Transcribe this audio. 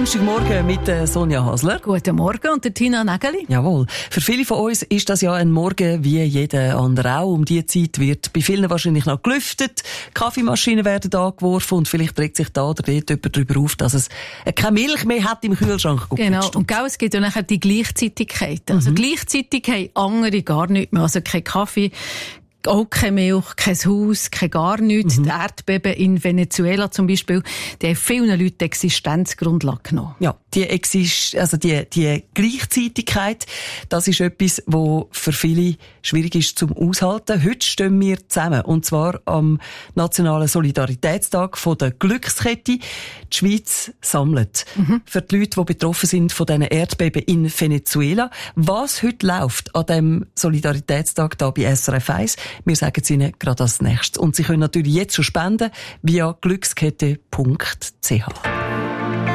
Donnerstagmorgen mit Sonja Hasler. Guten Morgen und der Tina Nägeli. Jawohl. Für viele von uns ist das ja ein Morgen wie jeder andere auch. Um diese Zeit wird bei vielen wahrscheinlich noch gelüftet, Kaffeemaschinen werden angeworfen und vielleicht regt sich da oder dort jemand darüber auf, dass es keine Milch mehr hat im Kühlschrank. Genau. Und es gibt ja nachher die Gleichzeitigkeit. Also gleichzeitig haben andere gar nichts mehr. Also kein Kaffee, auch keine Milch, kein Haus, kein gar nichts. Die Erdbeben in Venezuela zum Beispiel, die haben vielen Leuten die Existenzgrundlage genommen. Ja, die Gleichzeitigkeit, das ist etwas, wo für viele schwierig ist zum Aushalten. Heute stehen wir zusammen, und zwar am Nationalen Solidaritätstag von der Glückskette. Die Schweiz sammelt für die Leute, die betroffen sind von diesen Erdbeben in Venezuela. Was heute läuft an dem Solidaritätstag da bei SRF 1, wir sagen es Ihnen gerade als nächstes. Und Sie können natürlich jetzt schon spenden via glückskette.ch.